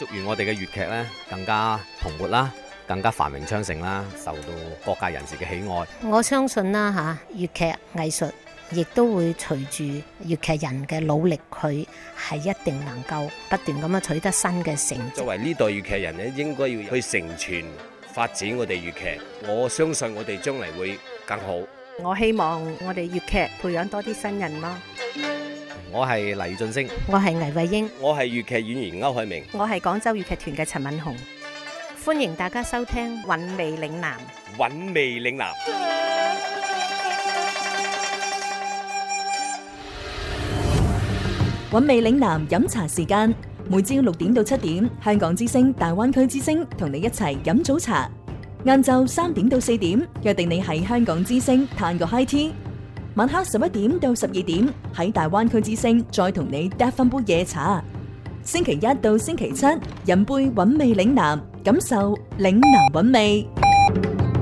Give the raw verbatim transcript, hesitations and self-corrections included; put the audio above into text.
完我哋嘅粵劇呢，更加蓬勃啦，更加繁榮昌盛啦，受到各界人士嘅喜愛。 我相信啦嚇，粵劇藝術亦都會隨住粵劇人嘅努力，佢係一定能夠不斷咁樣取得新嘅成績。 作為呢代粵劇人咧，應該要去承傳發展我哋粵劇。我相信我哋將嚟會更好。 我希望我哋粵劇培養多啲新人咯。 我係黎俊升， 我係倪慧英， 我係粵劇演員歐海明， 我係廣州粵劇團嘅陳敏紅。 歡迎大家收聽《 韻味嶺南》。 韻味嶺南。 韻味嶺南飲茶時間，每朝六點到七點，香港之聲、大灣區之聲同你一齊飲早茶。晏晝三點到四點，約定你喺香港之聲嘆個 high tea。晚黑十一點到十二點，喺大灣區之聲再同你嗒翻杯夜茶。星期一到星期七，飲杯韻味嶺南，感受嶺南韻味。